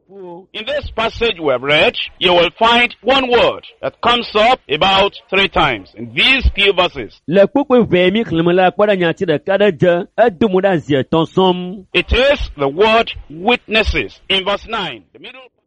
In this passage we have read, you will find one word that comes up about 3 times in these few verses. Le kpukpe vemi klemela kpada nyati de kada je edumu da zie tonsom. It is the word witnesses. In verse 9, the middle